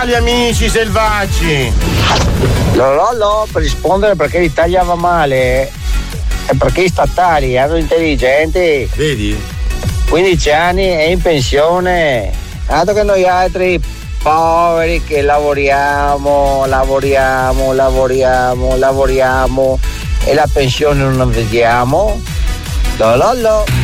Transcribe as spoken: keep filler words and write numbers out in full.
Gli amici selvaggi. Lololo, per rispondere perché l'Italia va male è perché i statali erano intelligenti. Vedi? quindici anni e in pensione. Dato che noi altri poveri che lavoriamo, lavoriamo, lavoriamo, lavoriamo e la pensione non la vediamo. Lololo.